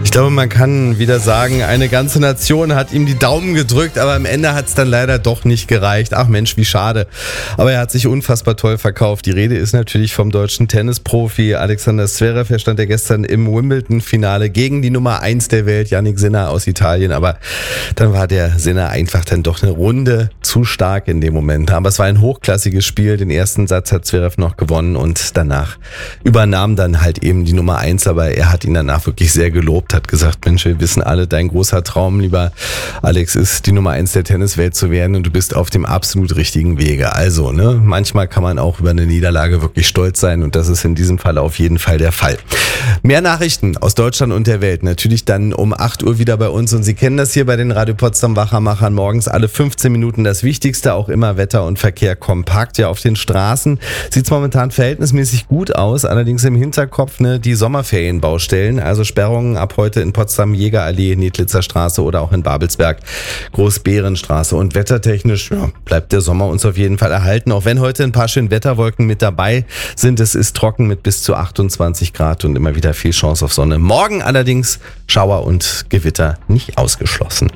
Ich glaube, man kann wieder sagen, eine ganze Nation hat ihm die Daumen gedrückt, aber am Ende hat es dann leider doch nicht gereicht. Ach Mensch, wie schade. Aber er hat sich unfassbar toll verkauft. Die Rede ist natürlich vom deutschen Tennisprofi Alexander Zverev. Er stand ja gestern im Wimbledon-Finale gegen die Nummer 1 der Welt, Jannik Sinner aus Italien. Aber dann war der Sinner einfach dann doch eine Runde zu stark in dem Moment. Aber es war ein hochklassiges Spiel. Den ersten Satz hat Zverev noch gewonnen und danach übernahm dann halt eben die Nummer 1. Aber er hat ihn danach wirklich sehr gelobt, hat gesagt, Mensch, wir wissen alle, dein großer Traum, lieber Alex, ist die Nummer 1 der Tenniswelt zu werden und du bist auf dem absolut richtigen Wege. Also, manchmal kann man auch über eine Niederlage wirklich stolz sein und das ist in diesem Fall auf jeden Fall der Fall. Mehr Nachrichten aus Deutschland und der Welt natürlich dann um 8 Uhr wieder bei uns und Sie kennen das hier bei den Radio Potsdam Wachermachern morgens alle 15 Minuten das Wichtigste, auch immer Wetter und Verkehr kompakt. Ja, auf den Straßen sieht es momentan verhältnismäßig gut aus, allerdings im Hinterkopf die Sommerferienbaustellen, also Sperrungen ab heute in Potsdam, Jägerallee, Nedlitzer Straße oder auch in Babelsberg, Großbärenstraße. Und wettertechnisch bleibt der Sommer uns auf jeden Fall erhalten, auch wenn heute ein paar schöne Wetterwolken mit dabei sind. Es ist trocken mit bis zu 28 Grad und immer wieder viel Chance auf Sonne. Morgen allerdings Schauer und Gewitter nicht ausgeschlossen.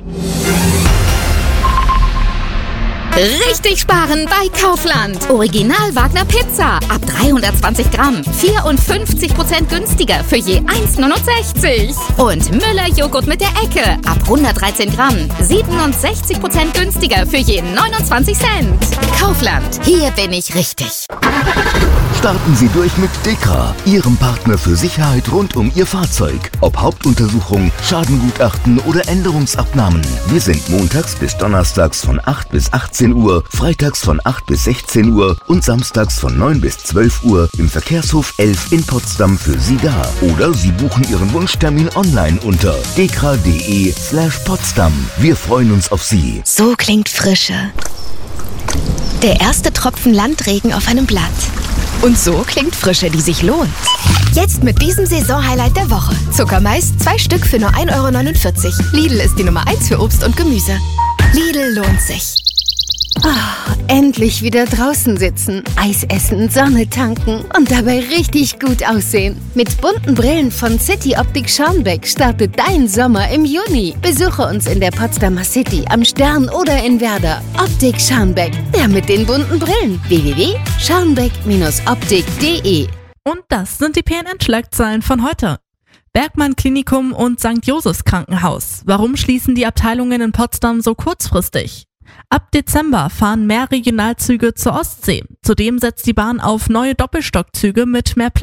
Richtig sparen bei Kaufland. Original Wagner Pizza. Ab 320 Gramm. 54% günstiger für je 1,69. Und Müller Joghurt mit der Ecke. Ab 113 Gramm. 67% günstiger für je 29 Cent. Kaufland. Hier bin ich richtig. Starten Sie durch mit DEKRA, Ihrem Partner für Sicherheit rund um Ihr Fahrzeug. Ob Hauptuntersuchung, Schadengutachten oder Änderungsabnahmen. Wir sind montags bis donnerstags von 8 bis 18 Uhr, freitags von 8 bis 16 Uhr und samstags von 9 bis 12 Uhr im Verkehrshof 11 in Potsdam für Sie da. Oder Sie buchen Ihren Wunschtermin online unter dekra.de/Potsdam. Wir freuen uns auf Sie. So klingt Frische. Der erste Tropfen Landregen auf einem Blatt. Und so klingt Frische, die sich lohnt. Jetzt mit diesem Saisonhighlight der Woche. Zuckermais, 2 Stück für nur 1,49 €. Lidl ist die Nummer 1 für Obst und Gemüse. Lidl lohnt sich. Endlich wieder draußen sitzen, Eis essen, Sonne tanken und dabei richtig gut aussehen. Mit bunten Brillen von City Optik Schaumbeck startet dein Sommer im Juni. Besuche uns in der Potsdamer City, am Stern oder in Werder. Optik Schaumbeck, der mit den bunten Brillen. www.schaumbeck-optik.de. Und das sind die PNN-Schlagzeilen von heute. Bergmann Klinikum und St. Josephs Krankenhaus. Warum schließen die Abteilungen in Potsdam so kurzfristig? Ab Dezember fahren mehr Regionalzüge zur Ostsee. Zudem setzt die Bahn auf neue Doppelstockzüge mit mehr Platz.